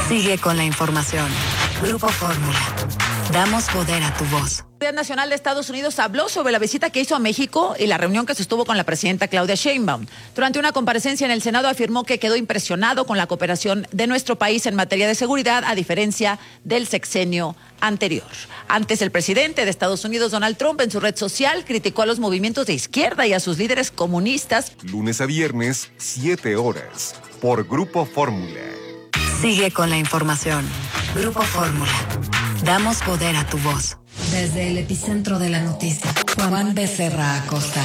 Sigue con la información. Grupo Fórmula. Damos poder a tu voz. La Seguridad Nacional de Estados Unidos habló sobre la visita que hizo a México y la reunión que sostuvo con la presidenta Claudia Sheinbaum. Durante una comparecencia en el Senado afirmó que quedó impresionado con la cooperación de nuestro país en materia de seguridad, a diferencia del sexenio anterior. Antes, el presidente de Estados Unidos, Donald Trump, en su red social criticó a los movimientos de izquierda y a sus líderes comunistas. Lunes a viernes, 7 horas, por Grupo Fórmula. Sigue con la información. Grupo Fórmula. Damos poder a tu voz. Desde el epicentro de la noticia, Juan Becerra Acosta.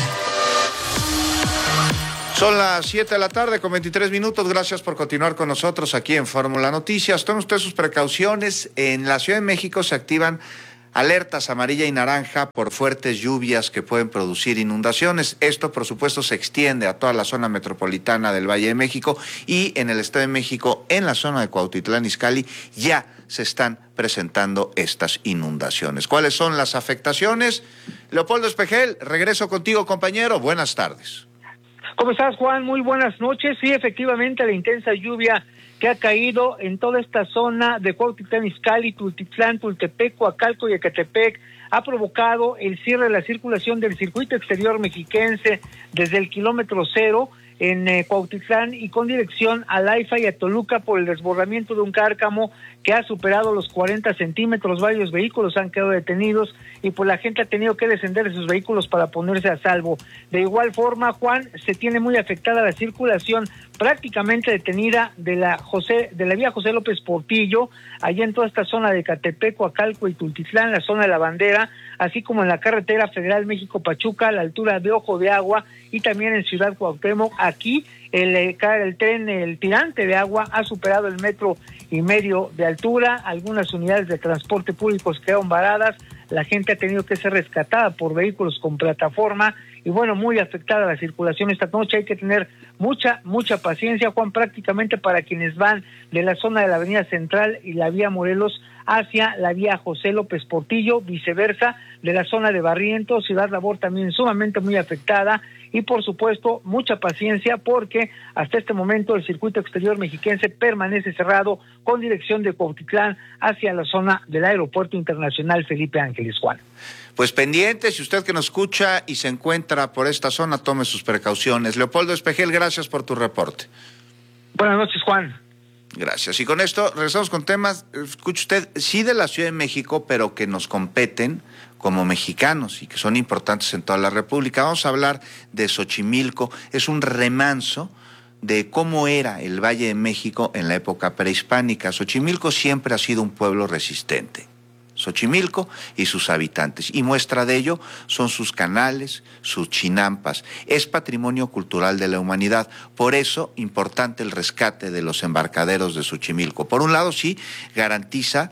Son las 7 de la tarde con 23 minutos. Gracias por continuar con nosotros aquí en Fórmula Noticias. Tomen ustedes sus precauciones. En la Ciudad de México se activan alertas amarilla y naranja por fuertes lluvias que pueden producir inundaciones. Esto, por supuesto, se extiende a toda la zona metropolitana del Valle de México y en el Estado de México, en la zona de Cuautitlán Izcalli, ya se están presentando estas inundaciones. ¿Cuáles son las afectaciones? Leopoldo Espejel, regreso contigo, compañero. Buenas tardes. ¿Cómo estás, Juan? Muy buenas noches. Sí, efectivamente, la intensa lluvia que ha caído en toda esta zona de Cuautitlán Izcalli, Tultitlán, Tultepec, Coacalco y Ecatepec ha provocado el cierre de la circulación del circuito exterior mexiquense desde el kilómetro 0 en Cuautitlán y con dirección a Laifa y a Toluca por el desbordamiento de un cárcamo que ha superado los 40 centímetros. Varios vehículos han quedado detenidos y pues la gente ha tenido que descender de sus vehículos para ponerse a salvo. De igual forma, Juan, se tiene muy afectada la circulación prácticamente detenida de la vía José López Portillo, allá en toda esta zona de Ecatepec, Coacalco y Tultitlán, la zona de la Bandera, así como en la carretera federal México-Pachuca, a la altura de Ojo de Agua, y también en Ciudad Cuauhtémoc. Aquí el tren, el tirante de agua, ha superado el 1,5 metros de altura. Algunas unidades de transporte públicos quedaron varadas. La gente ha tenido que ser rescatada por vehículos con plataforma y bueno, muy afectada la circulación esta noche. Hay que tener mucha paciencia, Juan, prácticamente para quienes van de la zona de la Avenida Central y la vía Morelos hacia la vía José López Portillo, viceversa, de la zona de Barrientos, Ciudad Labor también sumamente muy afectada. Y por supuesto, mucha paciencia porque hasta este momento el circuito exterior mexiquense permanece cerrado con dirección de Cuautitlán hacia la zona del Aeropuerto Internacional Felipe Ángeles, Juan. Pues pendiente, si usted que nos escucha y se encuentra por esta zona, tome sus precauciones. Leopoldo Espejel, gracias por tu reporte. Buenas noches, Juan. Gracias. Y con esto regresamos con temas, escuche usted, sí de la Ciudad de México, pero que nos competen como mexicanos y que son importantes en toda la República. Vamos a hablar de Xochimilco. Es un remanso de cómo era el Valle de México en la época prehispánica. Xochimilco siempre ha sido un pueblo resistente. Xochimilco y sus habitantes. Y muestra de ello son sus canales, sus chinampas. Es patrimonio cultural de la humanidad. Por eso, importante el rescate de los embarcaderos de Xochimilco. Por un lado, sí, garantiza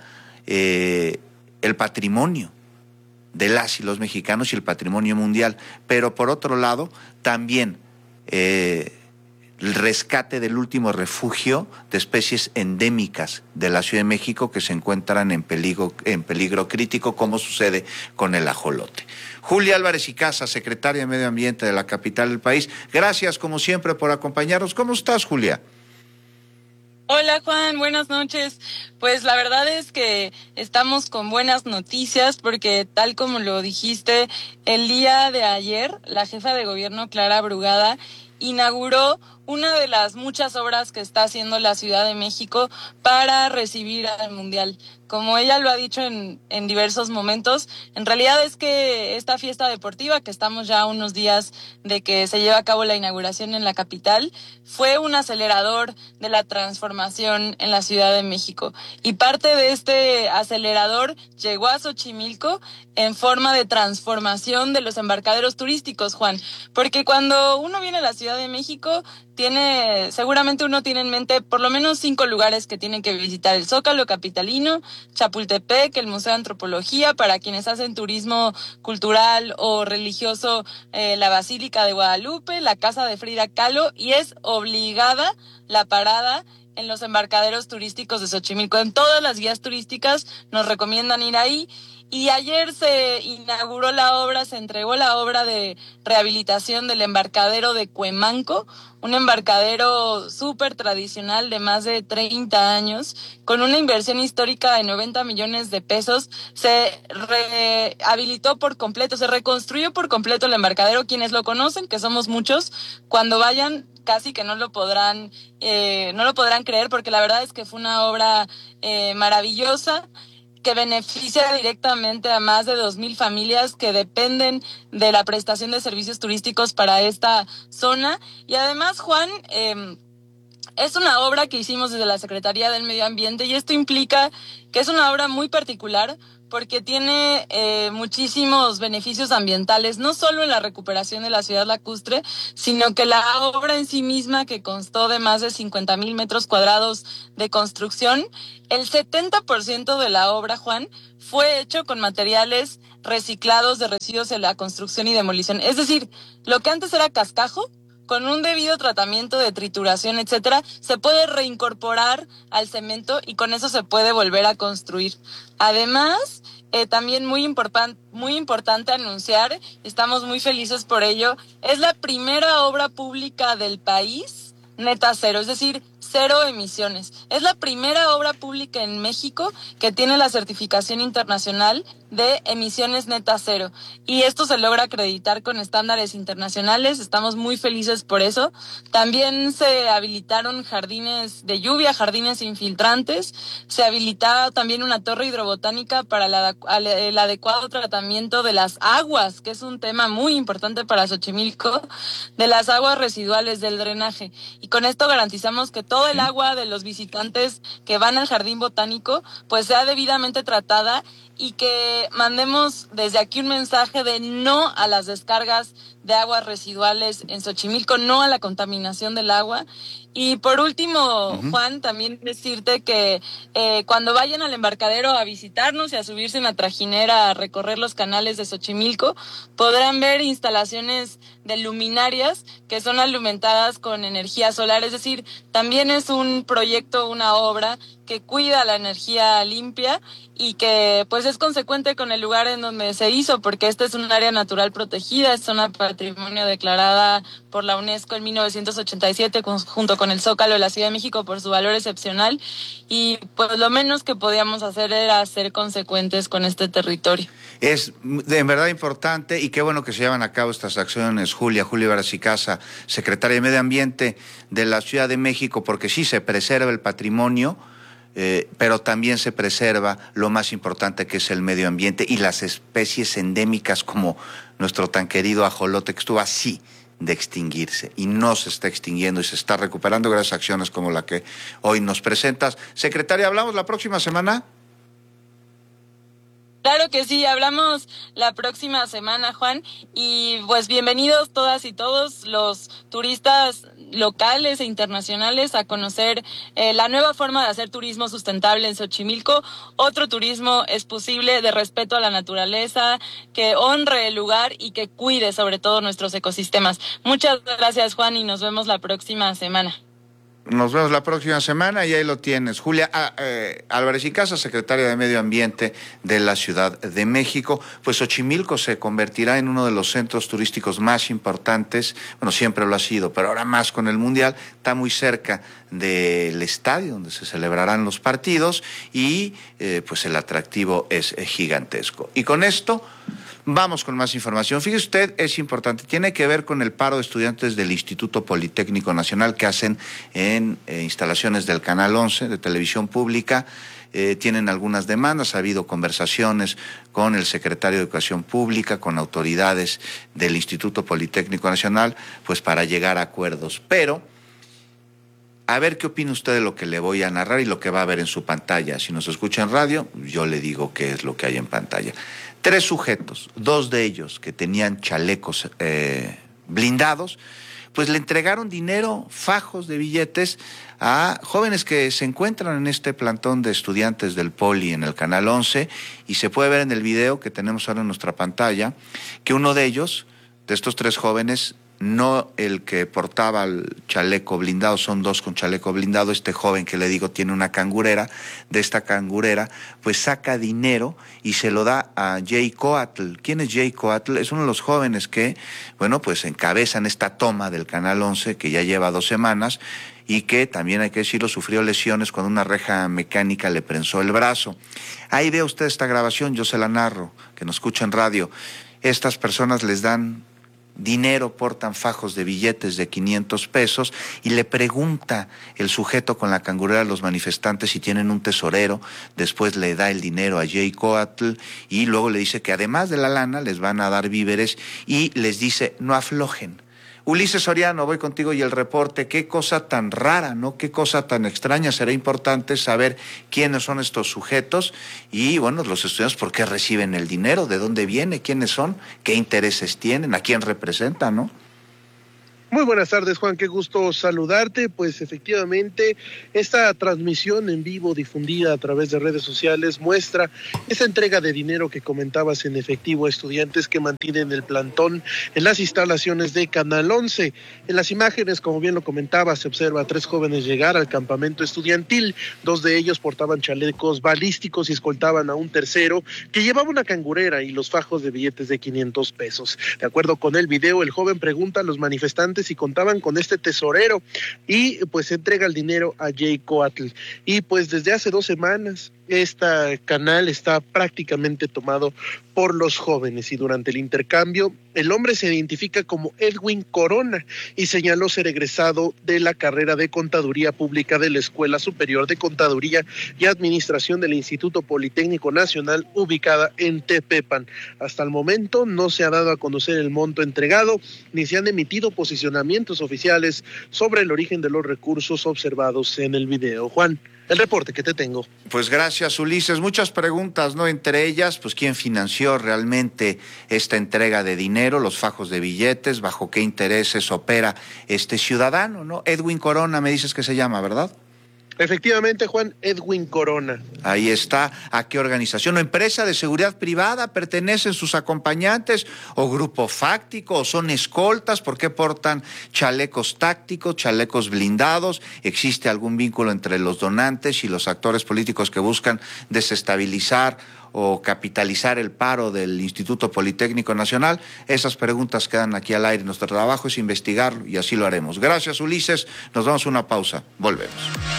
el patrimonio de las y los mexicanos y el patrimonio mundial. Pero por otro lado, también el rescate del último refugio de especies endémicas de la Ciudad de México que se encuentran en peligro crítico, como sucede con el ajolote. Julia Álvarez y Casa, secretaria de Medio Ambiente de la capital del país, gracias como siempre por acompañarnos. ¿Cómo estás, Julia? Hola Juan, buenas noches. Pues la verdad es que estamos con buenas noticias porque tal como lo dijiste, el día de ayer la jefa de gobierno Clara Brugada inauguró una de las muchas obras que está haciendo la Ciudad de México para recibir al Mundial. Como ella lo ha dicho en diversos momentos, en realidad es que esta fiesta deportiva, que estamos ya a unos días de que se lleve a cabo la inauguración en la capital, fue un acelerador de la transformación en la Ciudad de México. Y parte de este acelerador llegó a Xochimilco en forma de transformación de los embarcaderos turísticos, Juan. Porque cuando uno viene a la Ciudad de México, seguramente uno tiene en mente por lo menos 5 lugares que tienen que visitar: el Zócalo capitalino, Chapultepec, el Museo de Antropología, para quienes hacen turismo cultural o religioso, la Basílica de Guadalupe, la Casa de Frida Kahlo, y es obligada la parada en los embarcaderos turísticos de Xochimilco. En todas las guías turísticas nos recomiendan ir ahí. Y ayer se inauguró la obra, se entregó la obra de rehabilitación del embarcadero de Cuemanco, un embarcadero súper tradicional de más de 30 años, con una inversión histórica de 90 millones de pesos. Se rehabilitó por completo, se reconstruyó por completo el embarcadero. Quienes lo conocen, que somos muchos, cuando vayan casi que no lo podrán creer, porque la verdad es que fue una obra maravillosa, que beneficia directamente a más de 2,000 familias que dependen de la prestación de servicios turísticos para esta zona. Y además, Juan, es una obra que hicimos desde la Secretaría del Medio Ambiente, y esto implica que es una obra muy particular porque tiene muchísimos beneficios ambientales, no solo en la recuperación de la ciudad lacustre, sino que la obra en sí misma, que constó de más de 50,000 metros cuadrados de construcción, el 70% de la obra, Juan, fue hecho con materiales reciclados de residuos de la construcción y demolición. Es decir, lo que antes era cascajo, con un debido tratamiento de trituración, etcétera, se puede reincorporar al cemento y con eso se puede volver a construir. Además, también muy importante anunciar, estamos muy felices por ello, es la primera obra pública del país neta cero, es decir, cero emisiones. Es la primera obra pública en México que tiene la certificación internacional de emisiones neta cero. Y esto se logra acreditar con estándares internacionales. Estamos muy felices por eso. También se habilitaron jardines de lluvia, jardines infiltrantes. Se habilitaba también una torre hidrobotánica para el adecuado tratamiento de las aguas, que es un tema muy importante para Xochimilco, de las aguas residuales del drenaje. Y con esto garantizamos que todo el agua de los visitantes que van al jardín botánico pues sea debidamente tratada, y que mandemos desde aquí un mensaje de no a las descargas de aguas residuales en Xochimilco, no a la contaminación del agua. Y por último, Juan, también decirte que cuando vayan al embarcadero a visitarnos y a subirse en la trajinera a recorrer los canales de Xochimilco, podrán ver instalaciones de luminarias que son alimentadas con energía solar. Es decir, también es un proyecto, una obra que cuida la energía limpia y que pues es consecuente con el lugar en donde se hizo, porque esta es un área natural protegida, es zona patrimonio declarada por la UNESCO en 1987 junto con el Zócalo de la Ciudad de México por su valor excepcional, y pues lo menos que podíamos hacer era ser consecuentes con este territorio. Es de verdad importante, y qué bueno que se llevan a cabo estas acciones, Julia Barracicasa, secretaria de Medio Ambiente de la Ciudad de México, porque sí se preserva el patrimonio, pero también se preserva lo más importante, que es el medio ambiente y las especies endémicas, como nuestro tan querido ajolote, que estuvo así de extinguirse y no se está extinguiendo y se está recuperando gracias a acciones como la que hoy nos presentas. Secretaria, ¿hablamos la próxima semana? Claro que sí, hablamos la próxima semana, Juan, y pues bienvenidos todas y todos los turistas locales e internacionales a conocer la nueva forma de hacer turismo sustentable en Xochimilco. Otro turismo es posible, de respeto a la naturaleza, que honre el lugar y que cuide sobre todo nuestros ecosistemas. Muchas gracias, Juan, y nos vemos la próxima semana. Nos vemos la próxima semana y ahí lo tienes. Julia Barracicasa, secretaria de Medio Ambiente de la Ciudad de México. Pues Xochimilco se convertirá en uno de los centros turísticos más importantes, bueno, siempre lo ha sido, pero ahora más con el Mundial. Está muy cerca del estadio donde se celebrarán los partidos y pues el atractivo es gigantesco. Y con esto vamos con más información. Fíjese usted, es importante, tiene que ver con el paro de estudiantes del Instituto Politécnico Nacional que hacen en instalaciones del Canal 11 de televisión pública. Tienen algunas demandas, ha habido conversaciones con el secretario de Educación Pública, con autoridades del Instituto Politécnico Nacional, pues para llegar a acuerdos. Pero a ver qué opina usted de lo que le voy a narrar y lo que va a ver en su pantalla. Si nos escucha en radio, yo le digo qué es lo que hay en pantalla. 3 sujetos, 2 de ellos que tenían chalecos blindados, pues le entregaron dinero, fajos de billetes a jóvenes que se encuentran en este plantón de estudiantes del Poli en el Canal 11, y se puede ver en el video que tenemos ahora en nuestra pantalla que uno de ellos, de estos 3 jóvenes, no el que portaba el chaleco blindado, son dos con chaleco blindado. Este joven que le digo tiene una cangurera, de esta cangurera pues saca dinero y se lo da a Jay Coatl. ¿Quién es Jay Coatl? Es uno de los jóvenes que, bueno, pues encabezan esta toma del Canal 11, que ya lleva 2 semanas, y que también, hay que decirlo, sufrió lesiones cuando una reja mecánica le prensó el brazo. Ahí ve usted esta grabación, yo se la narro, que nos escucha en radio. Estas personas les dan dinero, portan fajos de billetes de 500 pesos y le pregunta el sujeto con la cangurera a los manifestantes si tienen un tesorero. Después le da el dinero a Jay Coatl y luego le dice que además de la lana les van a dar víveres y les dice no aflojen. Ulises Soriano, voy contigo y el reporte. Qué cosa tan rara, ¿no? Qué cosa tan extraña. Será importante saber quiénes son estos sujetos y, bueno, los estudiantes, por qué reciben el dinero, de dónde viene, quiénes son, qué intereses tienen, a quién representan, ¿no? Muy buenas tardes, Juan, qué gusto saludarte. Pues efectivamente, esta transmisión en vivo difundida a través de redes sociales muestra esa entrega de dinero que comentabas en efectivo a estudiantes que mantienen el plantón en las instalaciones de Canal 11. En las imágenes, como bien lo comentaba, se observa a 3 jóvenes llegar al campamento estudiantil. 2 de ellos portaban chalecos balísticos y escoltaban a un tercero que llevaba una cangurera y los fajos de billetes de 500 pesos. De acuerdo con el video, el joven pregunta a los manifestantes si contaban con este tesorero y pues entrega el dinero a Jay Coatl. Y pues desde hace 2 semanas este canal está prácticamente tomado por los jóvenes y durante el intercambio el hombre se identifica como Edwin Corona y señaló ser egresado de la carrera de Contaduría Pública de la Escuela Superior de Contaduría y Administración del Instituto Politécnico Nacional ubicada en Tepepan. Hasta el momento no se ha dado a conocer el monto entregado ni se han emitido posicionamientos oficiales sobre el origen de los recursos observados en el video. Juan, el reporte que te tengo. Pues gracias, Ulises. Muchas preguntas, ¿no? Entre ellas, pues quién financió realmente esta entrega de dinero, los fajos de billetes, bajo qué intereses opera este ciudadano, ¿no? Edwin Corona, me dices que se llama, ¿verdad? Efectivamente, Juan, Edwin Corona. Ahí está. ¿A qué organización o empresa de seguridad privada pertenecen sus acompañantes? ¿O grupo fáctico? ¿O son escoltas? ¿Por qué portan chalecos tácticos, chalecos blindados? ¿Existe algún vínculo entre los donantes y los actores políticos que buscan desestabilizar o capitalizar el paro del Instituto Politécnico Nacional? Esas preguntas quedan aquí al aire. Nuestro trabajo es investigarlo y así lo haremos. Gracias, Ulises. Nos damos una pausa. Volvemos.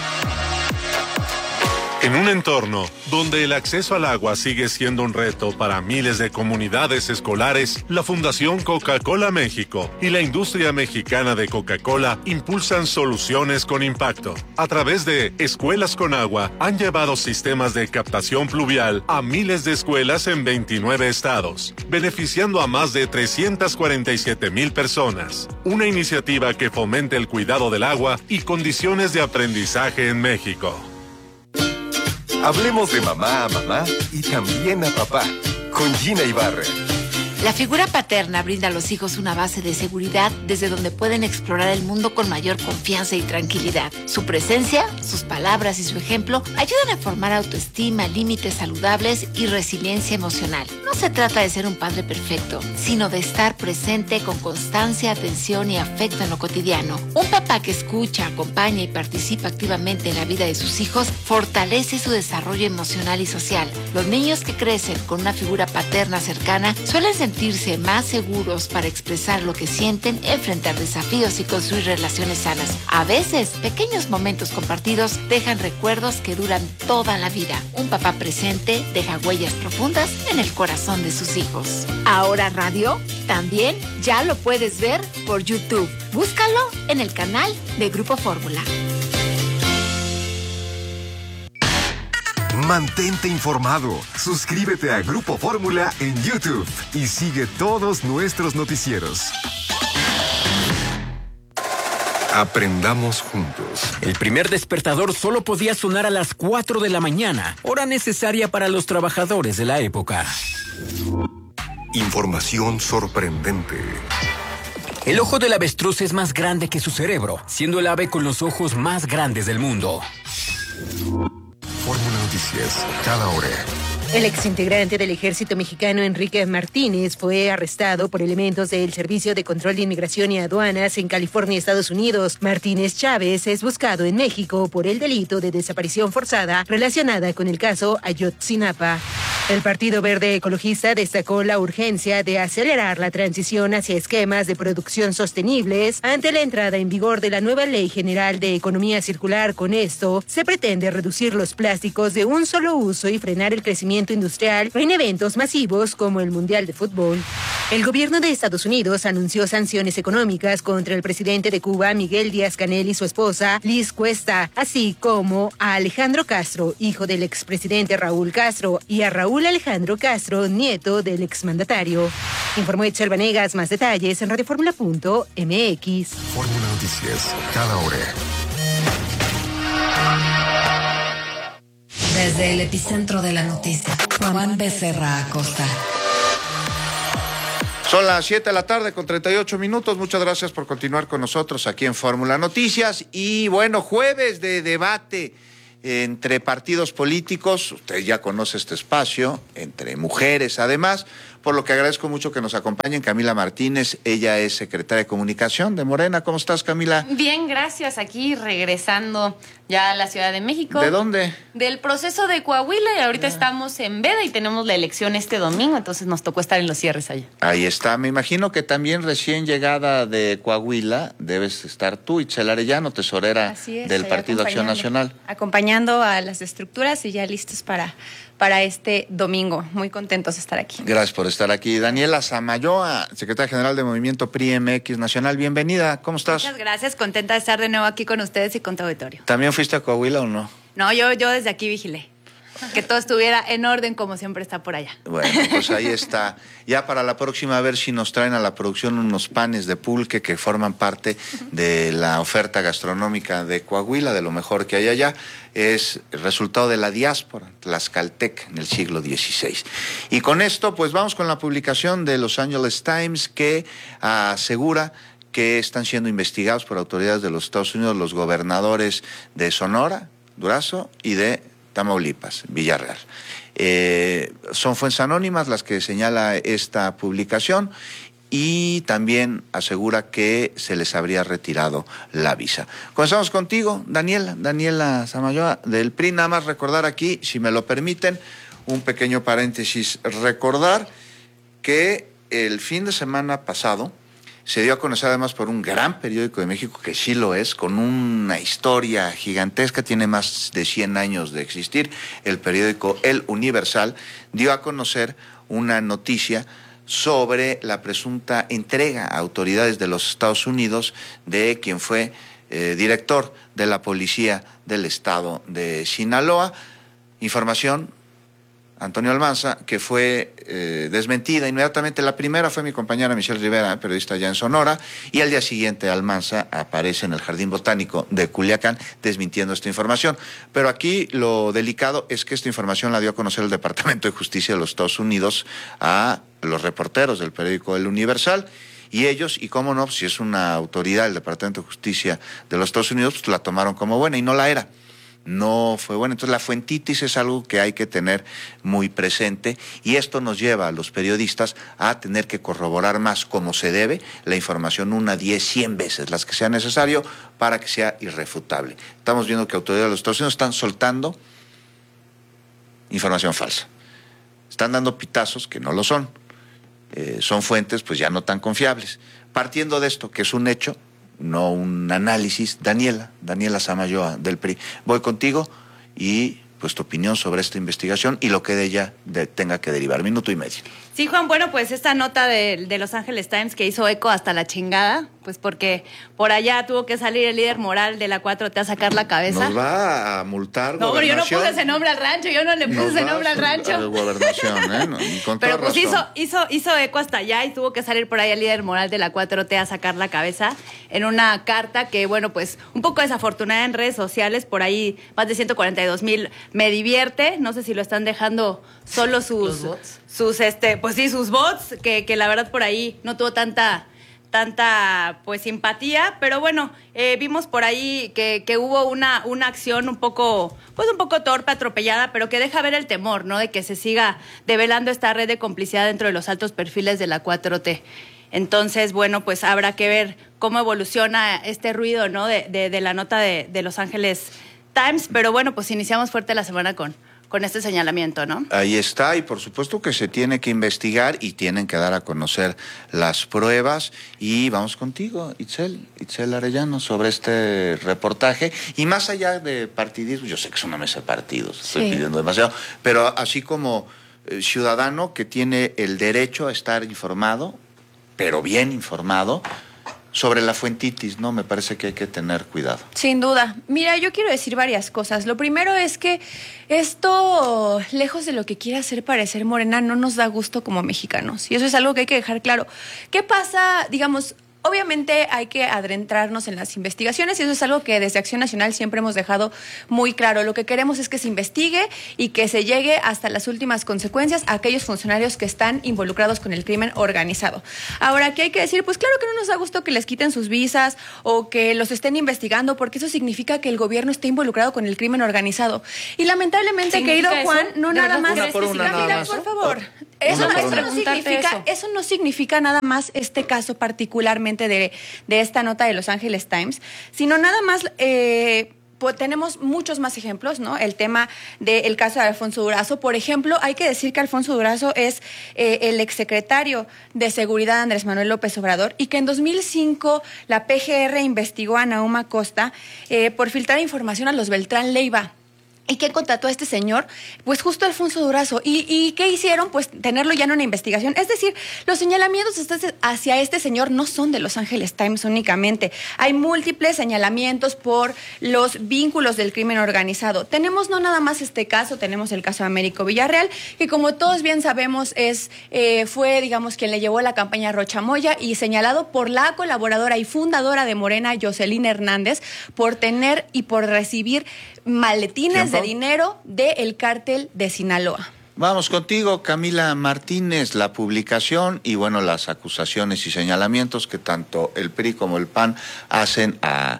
En un entorno donde el acceso al agua sigue siendo un reto para miles de comunidades escolares, la Fundación Coca-Cola México y la industria mexicana de Coca-Cola impulsan soluciones con impacto. A través de Escuelas con Agua, han llevado sistemas de captación pluvial a miles de escuelas en 29 estados, beneficiando a más de 347,000 personas. Una iniciativa que fomenta el cuidado del agua y condiciones de aprendizaje en México. Hablemos de mamá a mamá y también a papá, con Gina Ibarra. La figura paterna brinda a los hijos una base de seguridad desde donde pueden explorar el mundo con mayor confianza y tranquilidad. Su presencia, sus palabras y su ejemplo ayudan a formar autoestima, límites saludables y resiliencia emocional. No se trata de ser un padre perfecto, sino de estar presente con constancia, atención y afecto en lo cotidiano. Un papá que escucha, acompaña y participa activamente en la vida de sus hijos fortalece su desarrollo emocional y social. Los niños que crecen con una figura paterna cercana suelen sentirse más seguros para expresar lo que sienten, enfrentar desafíos y construir relaciones sanas. A veces, pequeños momentos compartidos dejan recuerdos que duran toda la vida. Un papá presente deja huellas profundas en el corazón de sus hijos. Ahora radio, también ya lo puedes ver por YouTube. Búscalo en el canal de Grupo Fórmula. Mantente informado. Suscríbete a Grupo Fórmula en YouTube y sigue todos nuestros noticieros. Aprendamos juntos. El primer despertador solo podía sonar a las 4 de la mañana, hora necesaria para los trabajadores de la época. Información sorprendente. El ojo del avestruz es más grande que su cerebro, siendo el ave con los ojos más grandes del mundo. Fórmula Noticias, cada hora. El exintegrante del ejército mexicano Enrique Martínez fue arrestado por elementos del Servicio de Control de Inmigración y Aduanas en California, Estados Unidos. Martínez Chávez es buscado en México por el delito de desaparición forzada relacionada con el caso Ayotzinapa. El Partido Verde Ecologista destacó la urgencia de acelerar la transición hacia esquemas de producción sostenibles ante la entrada en vigor de la nueva Ley General de Economía Circular. Con esto, se pretende reducir los plásticos de un solo uso y frenar el crecimiento industrial en eventos masivos como el Mundial de Fútbol. El gobierno de Estados Unidos anunció sanciones económicas contra el presidente de Cuba, Miguel Díaz-Canel, y su esposa, Liz Cuesta, así como a Alejandro Castro, hijo del expresidente Raúl Castro, y a Raúl Alejandro Castro, nieto del exmandatario. Informó Itzel Vanegas. Más detalles en radioformula.mx. Fórmula Noticias, cada hora. Desde el epicentro de la noticia, Juan Becerra Acosta. Son las 7 de la tarde con 38 minutos. Muchas gracias por continuar con nosotros aquí en Fórmula Noticias. Y bueno, jueves de debate entre partidos políticos. Usted ya conoce este espacio, entre mujeres además, por lo que agradezco mucho que nos acompañen Camila Martínez. Ella es secretaria de Comunicación de Morena. ¿Cómo estás, Camila? Bien, gracias. Aquí regresando ya a la Ciudad de México. ¿De dónde? Del proceso de Coahuila, y ahorita estamos en Veda y tenemos la elección este domingo, entonces nos tocó estar en los cierres allá. Ahí está. Me imagino que también recién llegada de Coahuila debes estar tú, Itzel Arellano, tesorera del Partido Acción Nacional. Acompañando a las estructuras y ya listos para este domingo. Muy contentos de estar aquí. Gracias por estar aquí. Daniela Samayoa, secretaria general de Movimiento PRI MX Nacional. Bienvenida. ¿Cómo estás? Muchas gracias. Contenta de estar de nuevo aquí con ustedes y con tu auditorio. ¿También fuiste a Coahuila o no? No, yo desde aquí vigilé. Que todo estuviera en orden como siempre está por allá. Bueno, pues ahí está. Ya para la próxima, a ver si nos traen a la producción unos panes de pulque que forman parte de la oferta gastronómica de Coahuila, de lo mejor que hay allá. Es el resultado de la diáspora tlaxcalteca en el siglo XVI. Y con esto, pues vamos con la publicación de Los Angeles Times, que asegura que están siendo investigados por autoridades de los Estados Unidos los gobernadores de Sonora, Durazo y de Tamaulipas, Villarreal. Son fuentes anónimas las que señala esta publicación y también asegura que se les habría retirado la visa. Comenzamos contigo, Daniela Samayoa del PRI. Nada más recordar aquí, si me lo permiten, un pequeño paréntesis. Recordar que el fin de semana pasado se dio a conocer además por un gran periódico de México, que sí lo es, con una historia gigantesca, tiene más de 100 años de existir. El periódico El Universal dio a conocer una noticia sobre la presunta entrega a autoridades de los Estados Unidos de quien fue director de la Policía del Estado de Sinaloa. Información, Antonio Almanza, que fue desmentida inmediatamente. La primera fue mi compañera Michelle Rivera, periodista allá en Sonora, y al día siguiente Almanza aparece en el Jardín Botánico de Culiacán desmintiendo esta información. Pero aquí lo delicado es que esta información la dio a conocer el Departamento de Justicia de los Estados Unidos a los reporteros del periódico El Universal, y ellos, y cómo no, si es una autoridad del Departamento de Justicia de los Estados Unidos, pues la tomaron como buena y no la era. No fue bueno. Entonces la fuentitis es algo que hay que tener muy presente, y esto nos lleva a los periodistas a tener que corroborar más como se debe la información 1, 10, 100 veces, las que sea necesario para que sea irrefutable. Estamos viendo que autoridades de los Estados Unidos están soltando información falsa. Están dando pitazos que no lo son. Son fuentes pues ya no tan confiables. Partiendo de esto, que es un hecho, no un análisis, Daniela Samayoa del PRI. Voy contigo y pues tu opinión sobre esta investigación y lo que de ella tenga que derivar. Minuto y medio. Sí, Juan, bueno, pues esta nota de Los Angeles Times que hizo eco hasta la chingada, pues porque por allá tuvo que salir el líder moral de la 4T a sacar la cabeza. ¿Nos va a multar? No, pero yo no puse ese nombre al rancho, yo no le puse ese nombre al rancho. Gobernación, ¿eh? Con pero toda pues razón. hizo eco hasta allá y tuvo que salir por ahí el líder moral de la 4T a sacar la cabeza en una carta que, bueno, pues un poco desafortunada en redes sociales, por ahí más de 142,000 me divierte, no sé si lo están dejando solo sus bots, que la verdad por ahí no tuvo tanta tanta pues simpatía, pero bueno, vimos por ahí que hubo una acción un poco torpe, atropellada, pero que deja ver el temor, ¿no? De que se siga develando esta red de complicidad dentro de los altos perfiles de la 4T. Entonces, bueno, pues habrá que ver cómo evoluciona este ruido, ¿no? De la nota de Los Ángeles Times, pero bueno, pues iniciamos fuerte la semana con este señalamiento, ¿no? Ahí está, y por supuesto que se tiene que investigar y tienen que dar a conocer las pruebas. Y vamos contigo, Itzel Arellano, sobre este reportaje. Y más allá de partidismo, yo sé que es una mesa de partidos, estoy pidiendo demasiado, pero así como ciudadano que tiene el derecho a estar informado, pero bien informado, sobre la fuentitis, ¿no? Me parece que hay que tener cuidado. Sin duda. Mira, yo quiero decir varias cosas. Lo primero es que esto, lejos de lo que quiera hacer parecer Morena, no nos da gusto como mexicanos. Y eso es algo que hay que dejar claro. ¿Qué pasa, digamos? Obviamente hay que adentrarnos en las investigaciones y eso es algo que desde Acción Nacional siempre hemos dejado muy claro. Lo que queremos es que se investigue y que se llegue hasta las últimas consecuencias a aquellos funcionarios que están involucrados con el crimen organizado. Ahora, ¿qué hay que decir? Pues claro que no nos da gusto que les quiten sus visas o que los estén investigando, porque eso significa que el gobierno está involucrado con el crimen organizado. Y lamentablemente, querido Juan, no nada más... Camila, por favor. Eso no significa nada más este caso particularmente de esta nota de Los Ángeles Times, sino nada más pues tenemos muchos más ejemplos, ¿no? El tema del caso de Alfonso Durazo, por ejemplo, hay que decir que Alfonso Durazo es el exsecretario de Seguridad de Andrés Manuel López Obrador y que en 2005 la PGR investigó a Nahum Acosta por filtrar información a los Beltrán Leiva. ¿Y quién contrató a este señor? Pues justo Alfonso Durazo. ¿Y qué hicieron? Pues tenerlo ya en una investigación. Es decir, los señalamientos hacia este señor no son de Los Ángeles Times únicamente. Hay múltiples señalamientos por los vínculos del crimen organizado. Tenemos no nada más este caso, tenemos el caso de Américo Villarreal, que como todos bien sabemos fue, digamos, quien le llevó la campaña a Rocha Moya y señalado por la colaboradora y fundadora de Morena, Jocelyn Hernández, por tener y por recibir maletines de dinero del cártel de Sinaloa. Vamos contigo, Camila Martínez, la publicación y bueno, las acusaciones y señalamientos que tanto el PRI como el PAN hacen a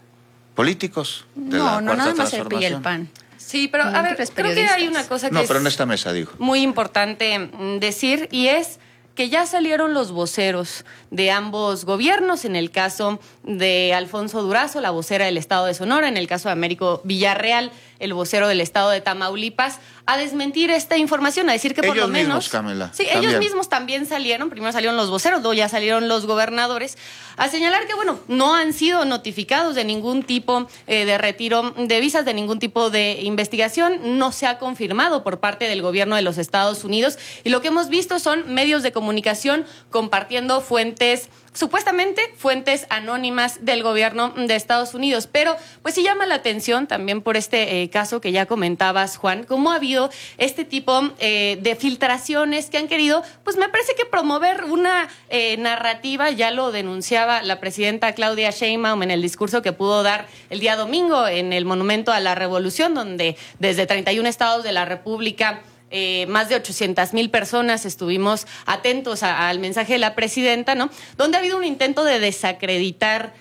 políticos de la Cuarta nada más Transformación. el PRI y el PAN. Sí, pero a ver, creo que hay una cosa que no, pero en esta mesa digo. Muy importante decir y es que ya salieron los voceros de ambos gobiernos, en el caso de Alfonso Durazo, la vocera del Estado de Sonora, en el caso de Américo Villarreal, el vocero del Estado de Tamaulipas, a desmentir esta información, a decir que por lo menos... Ellos mismos, Camila. Sí, ellos mismos también salieron, primero salieron los voceros, luego ya salieron los gobernadores, a señalar que, bueno, no han sido notificados de ningún tipo de retiro de visas, de ningún tipo de investigación, no se ha confirmado por parte del gobierno de los Estados Unidos, y lo que hemos visto son medios de comunicación compartiendo supuestamente fuentes anónimas del gobierno de Estados Unidos, pero pues sí llama la atención también por este caso que ya comentabas, Juan, cómo ha habido este tipo de filtraciones que han querido, pues me parece que promover una narrativa, ya lo denunciaba la presidenta Claudia Sheinbaum en el discurso que pudo dar el día domingo en el Monumento a la Revolución, donde desde 31 estados de la República más de 800,000 personas estuvimos atentos al mensaje de la presidenta, ¿no? Donde ha habido un intento de desacreditar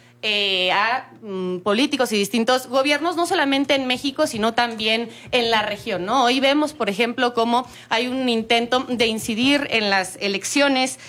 a políticos y distintos gobiernos, no solamente en México, sino también en la región, ¿no? Hoy vemos, por ejemplo, cómo hay un intento de incidir en las elecciones,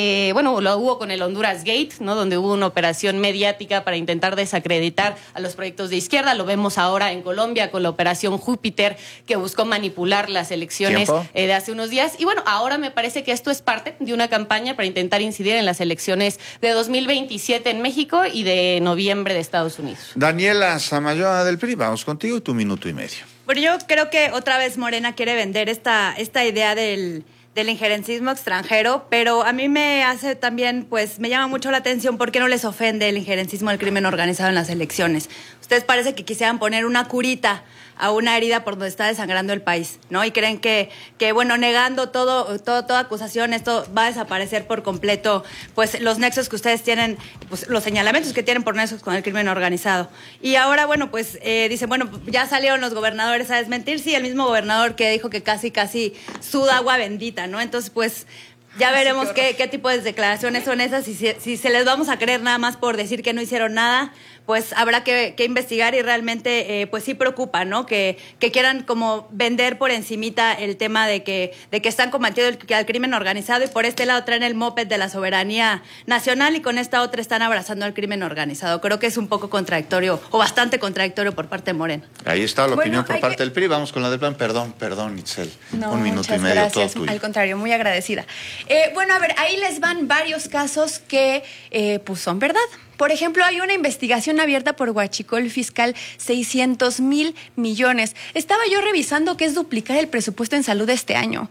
lo hubo con el Honduras Gate, ¿no? Donde hubo una operación mediática para intentar desacreditar a los proyectos de izquierda, lo vemos ahora en Colombia con la operación Júpiter, que buscó manipular las elecciones de hace unos días, y bueno, ahora me parece que esto es parte de una campaña para intentar incidir en las elecciones de 2027 en México y de noviembre de Estados Unidos. Daniela Samayoa del PRI, vamos contigo y tu minuto y medio. Bueno, yo creo que otra vez Morena quiere vender esta idea del injerencismo extranjero, pero a mí me hace también, pues me llama mucho la atención por qué no les ofende el injerencismo del crimen organizado en las elecciones. Ustedes parece que quisieran poner una curita a una herida por donde está desangrando el país, ¿no? Y creen que bueno, negando toda acusación, esto va a desaparecer por completo, pues los nexos que ustedes tienen, pues los señalamientos que tienen por nexos con el crimen organizado. Y ahora, bueno, pues dicen, bueno, ya salieron los gobernadores a desmentir, sí, el mismo gobernador que dijo que casi suda agua bendita, ¿no? Entonces, pues Ya veremos qué tipo de declaraciones son esas, si se les vamos a creer nada más por decir que no hicieron nada, pues habrá que investigar y realmente pues sí preocupa, ¿no? Que quieran como vender por encimita el tema de que están combatiendo al crimen organizado y por este lado traen el moped de la soberanía nacional y con esta otra están abrazando al crimen organizado. Creo que es un poco contradictorio o bastante contradictorio por parte de Morena. Ahí está la opinión por parte del PRI. Vamos con la del PAN. Perdón, Itzel. No, un minuto y medio, gracias. todo tuyo. Al contrario, muy agradecida. Bueno, a ver, ahí les van varios casos que pues son verdad. Por ejemplo, hay una investigación abierta por Huachicol Fiscal, 600 mil millones. Estaba yo revisando que es duplicar el presupuesto en salud este año.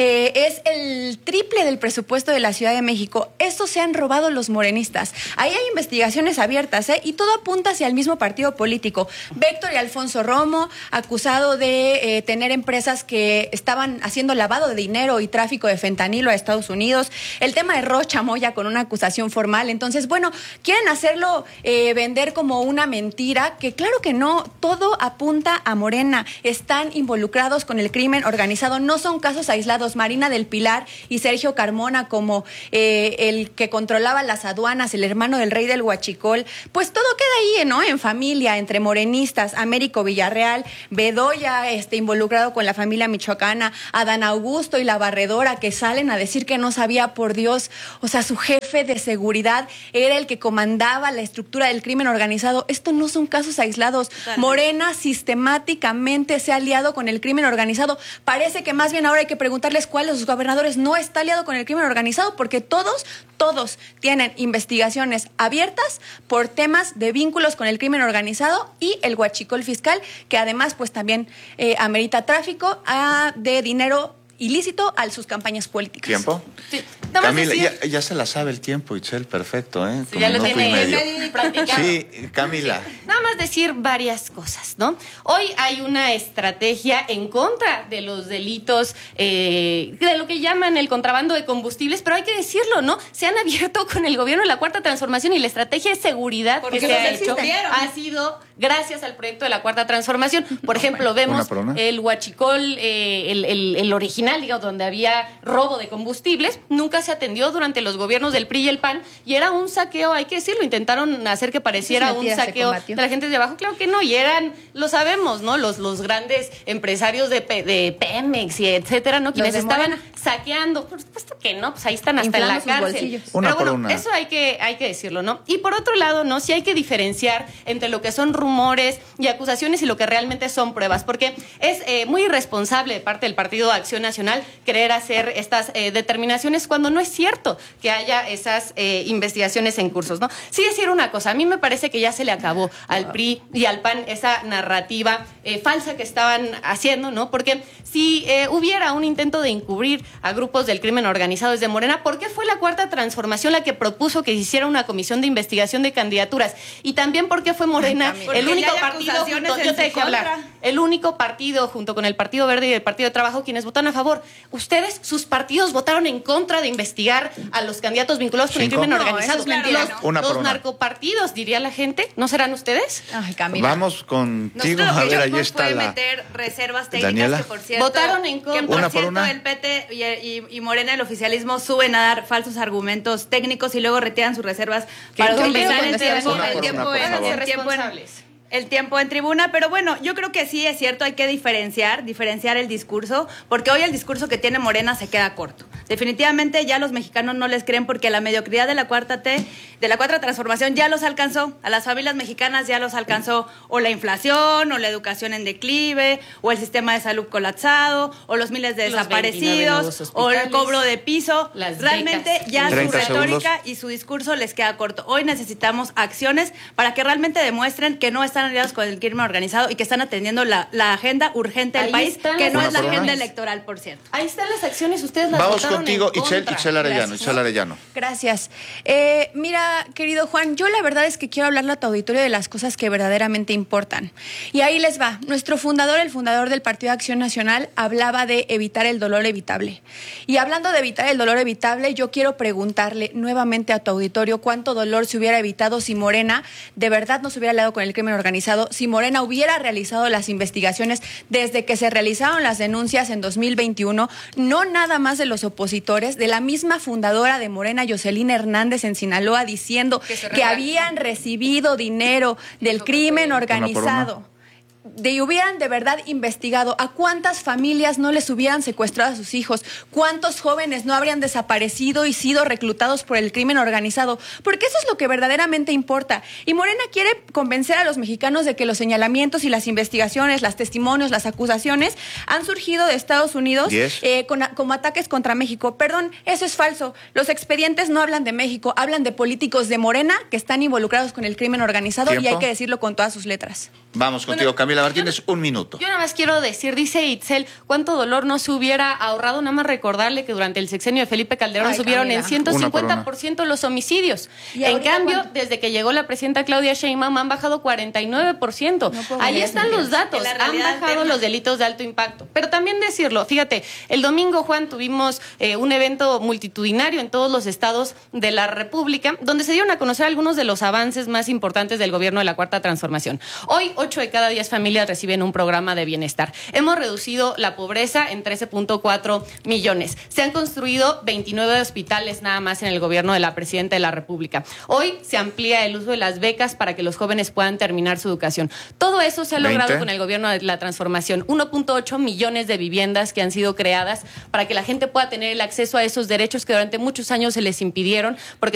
Es el triple del presupuesto de la Ciudad de México. Eso se han robado los morenistas. Ahí hay investigaciones abiertas, y todo apunta hacia el mismo partido político. Béctor y Alfonso Romo, acusado de tener empresas que estaban haciendo lavado de dinero y tráfico de fentanilo a Estados Unidos. El tema de Rocha Moya con una acusación formal. Entonces, bueno, quieren hacerlo vender como una mentira, que claro que no, todo apunta a Morena. Están involucrados con el crimen organizado, no son casos aislados. Marina del Pilar y Sergio Carmona, como el que controlaba las aduanas, el hermano del rey del Huachicol, pues todo queda ahí, ¿no? En familia, entre morenistas. Américo Villarreal, Bedoya, involucrado con la familia michoacana, Adán Augusto y la barredora, que salen a decir que no sabía, por Dios, o sea, su jefe de seguridad era el que comandaba la estructura del crimen organizado. Esto no son casos aislados. Totalmente. Morena sistemáticamente se ha aliado con el crimen organizado. Parece que más bien ahora hay que preguntarles cuál de sus gobernadores no está aliado con el crimen organizado, porque todos tienen investigaciones abiertas por temas de vínculos con el crimen organizado y el Huachicol Fiscal, que además pues también amerita tráfico de dinero ilícito a sus campañas políticas. ¿Tiempo? Sí. Camila, ya se la sabe el tiempo, Itzel, perfecto, ¿eh? Sí, ya lo tiene practicado. Sí, Camila. Nada más decir varias cosas, ¿no? Hoy hay una estrategia en contra de los delitos, de lo que llaman el contrabando de combustibles, pero hay que decirlo, ¿no? Se han abierto con el gobierno de la Cuarta Transformación y la estrategia de seguridad que se ha hecho ha sido gracias al proyecto de la Cuarta Transformación. Por ejemplo, vemos el Huachicol, el original, digamos, donde había robo de combustibles, nunca se atendió durante los gobiernos del PRI y el PAN, y era un saqueo, hay que decirlo, intentaron hacer que pareciera un saqueo de la gente de abajo, claro que no, y eran, lo sabemos, ¿no? Los grandes empresarios de Pemex y etcétera, ¿no? Quienes estaban saqueando, por supuesto que no, pues ahí están hasta en la cárcel. Pero bueno, eso hay que decirlo, ¿no? Y por otro lado, ¿no? Sí hay que diferenciar entre lo que son rumores y acusaciones y lo que realmente son pruebas, porque es muy irresponsable de parte del Partido Acción Nacional querer hacer estas determinaciones cuando no es cierto que haya esas investigaciones en cursos, ¿no? Sí decir una cosa, a mí me parece que ya se le acabó al PRI y al PAN esa narrativa falsa que estaban haciendo, ¿no? Porque si hubiera un intento de encubrir a grupos del crimen organizado desde Morena, ¿por qué fue la Cuarta Transformación la que propuso que se hiciera una comisión de investigación de candidaturas? Y también ¿por qué fue Morena el único partido el único partido junto con el Partido Verde y el Partido de Trabajo quienes votaron a favor? Ustedes, sus partidos votaron en contra de investigar a los candidatos vinculados con el crimen organizado. Los narcopartidos, diría la gente, ¿no serán ustedes? Ay, Camila. Vamos contigo, a ver, ahí está la... meter reservas técnicas, Daniela. Que por cierto, votaron en contra. Que por cierto, el PT y Morena, el oficialismo, suben a dar falsos argumentos técnicos y luego retiran sus reservas para utilizar el tiempo en tribuna, pero bueno, yo creo que sí es cierto, hay que diferenciar el discurso, porque hoy el discurso que tiene Morena se queda corto. Definitivamente ya los mexicanos no les creen porque la mediocridad de la Cuarta Transformación ya los alcanzó, a las familias mexicanas ya los alcanzó, o la inflación, o la educación en declive, o el sistema de salud colapsado, o los miles de desaparecidos, o el cobro de piso. Realmente ya su retórica y su discurso les queda corto. Hoy necesitamos acciones para que realmente demuestren que no están aliados con el crimen organizado y que están atendiendo la agenda urgente del país, que no es la agenda electoral, por cierto. Ahí están las acciones, ustedes las Vamos votaron contigo, en contra. Itzel Arellano. Gracias. Mira, querido Juan, yo la verdad es que quiero hablarle a tu auditorio de las cosas que verdaderamente importan. Y ahí les va. Nuestro fundador, el fundador del Partido de Acción Nacional, hablaba de evitar el dolor evitable. Y hablando de evitar el dolor evitable, yo quiero preguntarle nuevamente a tu auditorio cuánto dolor se hubiera evitado si Morena de verdad no se hubiera aliado con el crimen organizado organizado si Morena hubiera realizado las investigaciones desde que se realizaron las denuncias en 2021, no nada más de los opositores, de la misma fundadora de Morena, Jocelyn Hernández, en Sinaloa, diciendo que habían recibido dinero del crimen organizado. Hubieran de verdad investigado a cuántas familias no les hubieran secuestrado a sus hijos, cuántos jóvenes no habrían desaparecido y sido reclutados por el crimen organizado, porque eso es lo que verdaderamente importa. Y Morena quiere convencer a los mexicanos de que los señalamientos y las investigaciones, los testimonios, las acusaciones han surgido de Estados Unidos como ataques contra México. Perdón, eso es falso. Los expedientes no hablan de México, hablan de políticos de Morena que están involucrados con el crimen organizado. ¿Tiempo? Y hay que decirlo con todas sus letras. Vamos contigo, Camila Martínez, un minuto. Yo nada más quiero decir, dice Itzel, cuánto dolor no se hubiera ahorrado, nada más recordarle que durante el sexenio de Felipe Calderón subieron en 150% los homicidios. En cambio, desde que llegó la presidenta Claudia Sheinbaum han bajado 49%. Ahí están los datos, han bajado los delitos de alto impacto. Pero también decirlo, fíjate, el domingo, Juan, tuvimos un evento multitudinario en todos los estados de la República, donde se dieron a conocer algunos de los avances más importantes del gobierno de la Cuarta Transformación. Hoy, 8 de cada 10 familias reciben un programa de bienestar. Hemos reducido la pobreza en 13.4 millones. Se han construido 29 hospitales nada más en el gobierno de la presidenta de la República. Hoy se amplía el uso de las becas para que los jóvenes puedan terminar su educación. Todo eso se ha logrado con el gobierno de la transformación. 1.8 millones de viviendas que han sido creadas para que la gente pueda tener el acceso a esos derechos que durante muchos años se les impidieron, porque